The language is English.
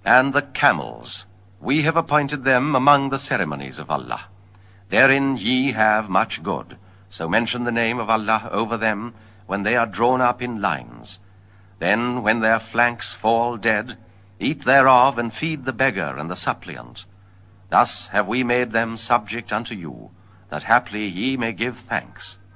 And the camels, we have appointed them among the ceremonies of Allah. Therein ye have much good, so mention the name of Allah over them when they are drawn up in lines. Then, when their flanks fall dead, eat thereof and feed the beggar and the suppliant. Thus have we made them subject unto you, that haply ye may give thanks.